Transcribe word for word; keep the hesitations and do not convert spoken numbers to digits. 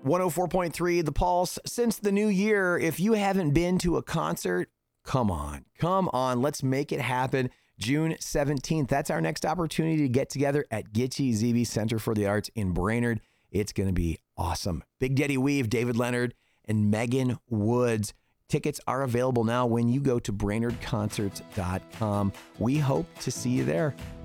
one oh four point three The Pulse. Since the new year, if you haven't been to a concert, come on, come on, let's make it happen. June seventeenth, that's our next opportunity to get together at Gitche Zebe Center for the Arts in Brainerd. It's going to be awesome. Big Daddy Weave, David Leonard, and Megan Woods. Tickets are available now when you go to Brainerd Concerts dot com. We hope to see you there.